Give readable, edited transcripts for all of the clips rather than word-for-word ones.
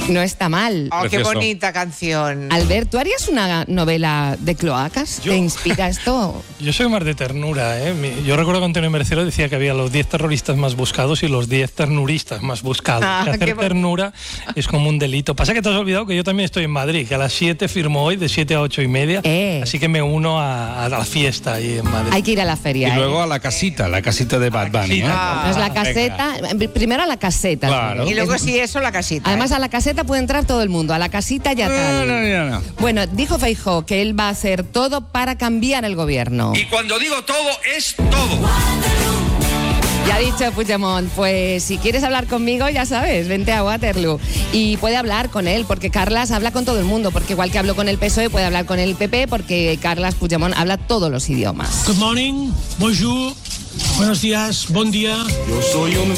No está mal. Oh, qué Precioso. bonita canción. Albert, ¿tú harías una novela de cloacas? Yo. ¿Te inspira esto? Yo soy más de ternura, ¿eh? Yo recuerdo que Antonio Mercero decía que había los 10 terroristas más buscados y los 10 ternuristas más buscados. Que hacer ternura es como un delito. Pasa que te has olvidado que yo también estoy en Madrid, que a las 7 firmo hoy, de 7 a 8:30. Así que me uno a la fiesta ahí en Madrid. Hay que ir a la feria. Y luego a la casita de Bad Bunny. No es la caseta, primero a la caseta. Claro. Y luego sí eso, la casita. Además a la caseta puede entrar todo el mundo, a la casita ya tal. No. Bueno, dijo Feijóo que él va a hacer todo para cambiar el gobierno. Y cuando digo todo, es todo. Ya ha dicho Puigdemont, pues si quieres hablar conmigo, ya sabes, vente a Waterloo. Y puede hablar con él, porque Carles habla con todo el mundo, porque igual que habló con el PSOE, puede hablar con el PP, porque Carles Puigdemont habla todos los idiomas. Good morning, bonjour, buenos días, buen día. Yo soy un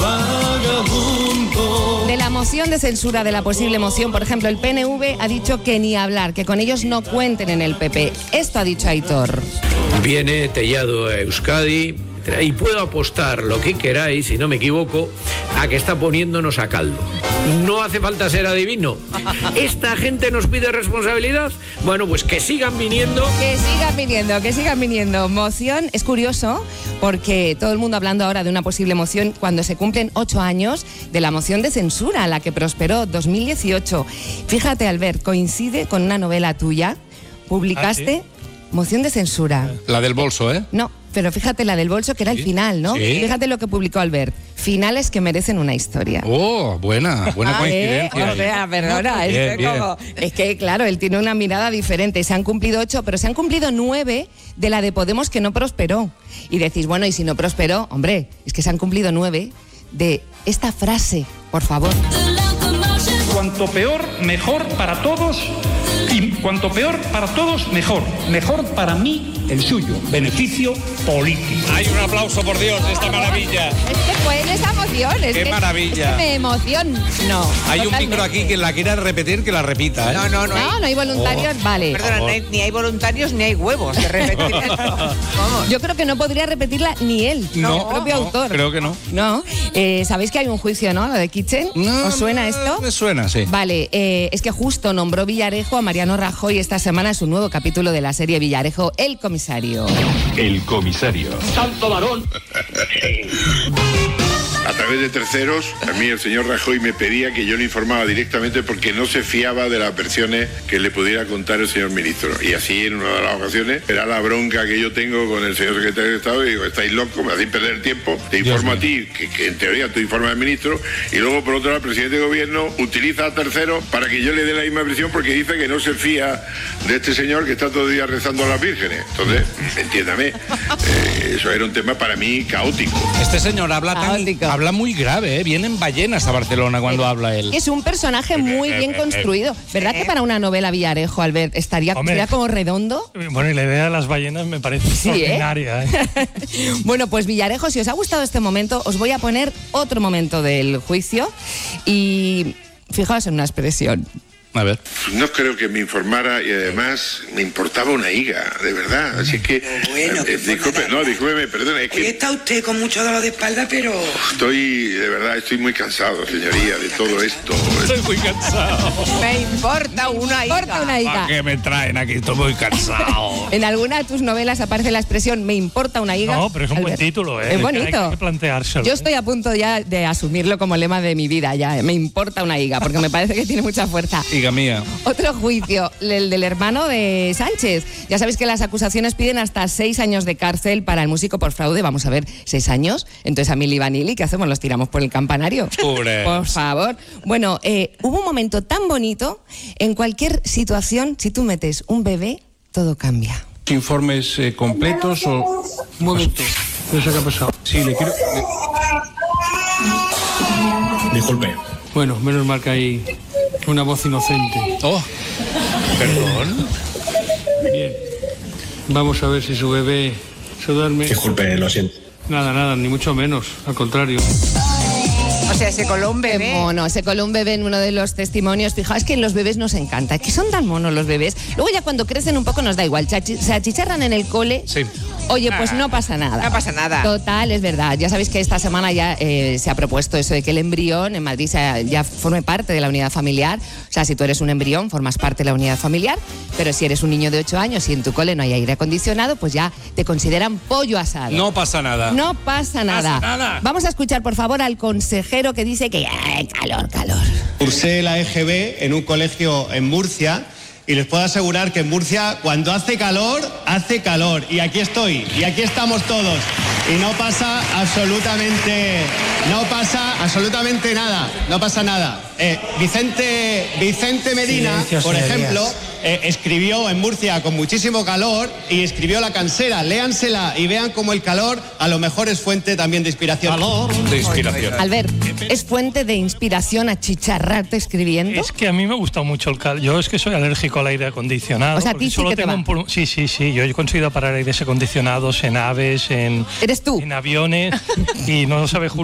vagabundo. De la moción de censura, de la posible moción, por ejemplo, el PNV ha dicho que ni hablar, que con ellos no cuenten en el PP. Esto ha dicho Aitor. Viene Tellado a Euskadi y puedo apostar lo que queráis, si no me equivoco, a que está poniéndonos a caldo. No hace falta ser adivino. ¿Esta gente nos pide responsabilidad? Bueno, pues que sigan viniendo. Que sigan viniendo. Moción, es curioso, porque todo el mundo hablando ahora de una posible moción cuando se cumplen 8 años de la moción de censura, la que prosperó 2018. Fíjate, Albert, coincide con una novela tuya. Publicaste moción de censura. La del bolso, ¿eh? No, pero fíjate la del bolso, que era el final, ¿no? Sí. Fíjate lo que publicó Albert. Finales que merecen una historia. Oh, buena coincidencia. O sea, perdona, Bien, es que claro, él tiene una mirada diferente. Se han cumplido 8, pero se han cumplido 9 de la de Podemos que no prosperó. Y decís, bueno, y si no prosperó, hombre, es que se han cumplido 9 de esta frase, por favor. Cuanto peor, mejor para todos. Y cuanto peor para todos, mejor. Mejor para mí, el suyo. Beneficio político. Hay un aplauso, por Dios, de esta maravilla. Es que fue en esa emoción. Qué maravilla. Es que me emociono. Hay un totalmente. micro aquí que la quiera repetir, que la repita, ¿eh? No. No hay voluntarios, vale. Perdona, ni hay voluntarios ni hay huevos de repetir esto. Vamos. Yo creo que no podría repetirla ni él, No, el propio autor. creo que no. No. ¿Sabéis que hay un juicio, no? Lo de Kitchen. ¿Os suena esto? Me suena, sí. Vale, es que justo nombró Villarejo a Mariano Rajoy esta semana en su nuevo capítulo de la serie Villarejo, El Comisario. El comisario. Santo varón. A través de terceros, a mí el señor Rajoy me pedía que yo le informaba directamente porque no se fiaba de las versiones que le pudiera contar el señor ministro. Y así, en una de las ocasiones, era la bronca que yo tengo con el señor secretario de Estado y digo, estáis locos, me hacéis perder el tiempo, te informo a ti, que en teoría tú informas al ministro, y luego, por otro lado, el presidente de gobierno utiliza a terceros para que yo le dé la misma versión porque dice que no se fía de este señor que está todo el día rezando a las vírgenes. Entonces, entiéndame, eso era un tema para mí caótico. Este señor habla muy grave, ¿eh? Vienen ballenas a Barcelona cuando habla él. Es un personaje muy bien construido. ¿Verdad que para una novela Villarejo, Albert, estaría como redondo? Bueno, y la idea de las ballenas me parece extraordinaria. Bueno, pues Villarejo, si os ha gustado este momento, os voy a poner otro momento del juicio y fijaos en una expresión. A ver. No creo que me informara y además me importaba una higa, de verdad. Así que, discúlpeme, perdona. Es que está usted con mucho dolor de espalda, pero... estoy muy cansado, señoría, de todo esto. Estoy muy cansado. Me importa una higa. ¿Para qué me traen aquí? Estoy muy cansado. En alguna de tus novelas aparece la expresión me importa una higa. No, pero es un buen Albert. título, ¿eh? Es bonito. Hay que planteárselo. Yo estoy a punto ya de asumirlo como lema de mi vida ya. Me importa una higa, porque me parece que tiene mucha fuerza. Higa mía. Otro juicio, el del hermano de Sánchez. Ya sabéis que las acusaciones piden hasta 6 años de cárcel para el músico por fraude. Vamos a ver, 6 años. Entonces a Milli Vanilli, ¿qué hacemos? ¿Los tiramos por el campanario? Pobres. Por favor. Bueno, hubo un momento tan bonito. En cualquier situación, si tú metes un bebé, todo cambia. Informes completos o... Un momento. No sé qué ha pasado. Sí, le quiero... Disculpe. Bueno, menos mal que hay una voz inocente. Oh, perdón. Bien. Vamos a ver si su bebé se duerme. Disculpe, lo siento. Nada, ni mucho menos. Al contrario. O sea, se coló un bebé. Qué mono, se coló un bebé en uno de los testimonios. Fijaos que los bebés nos encanta, que son tan monos los bebés. Luego ya cuando crecen un poco nos da igual, se achicharran en el cole. Sí. Oye, pues no pasa nada. No pasa nada. Total, es verdad. Ya sabéis que esta semana ya se ha propuesto eso de que el embrión en Madrid ya forme parte de la unidad familiar. O sea, si tú eres un embrión, formas parte de la unidad familiar, pero si eres un niño de 8 años y en tu cole no hay aire acondicionado, pues ya te consideran pollo asado. No pasa nada. No pasa nada. Vamos a escuchar, por favor, al consejero que dice que calor. Cursé la EGB en un colegio en Murcia y les puedo asegurar que en Murcia cuando hace calor, y aquí estoy, y aquí estamos todos, y no pasa absolutamente nada. Vicente Medina, Silencio, por señorías. ejemplo, escribió en Murcia con muchísimo calor y escribió La Cansera. Léansela y vean cómo el calor a lo mejor es fuente también de inspiración. De inspiración. Albert, ¿es fuente de inspiración achicharrarte escribiendo? Es que a mí me gusta mucho el calor. Yo es que soy alérgico al aire acondicionado. O sea, a ti sí que te va. Sí. Yo he conseguido parar aires acondicionados en aves, ¿Eres tú? en aviones y no sabe